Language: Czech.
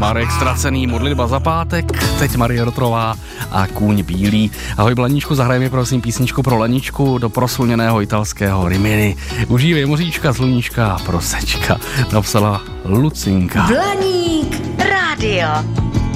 Marek Ztracený, Modlitba za pátek, teď Marie Rotrová a Kůň bílý. Ahoj Blaníčku, zahrajeme prosím písničku pro Laničku do proslulněného italského Rimini. Užívej moříčka, sluníčka a prosečka, napsala Lucinka. Blaník rádio.